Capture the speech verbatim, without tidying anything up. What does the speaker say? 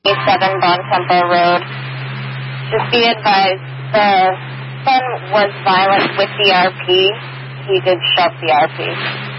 seven Bon Temple Road. Just be advised, the son was violent with the R P. He did shove the R P.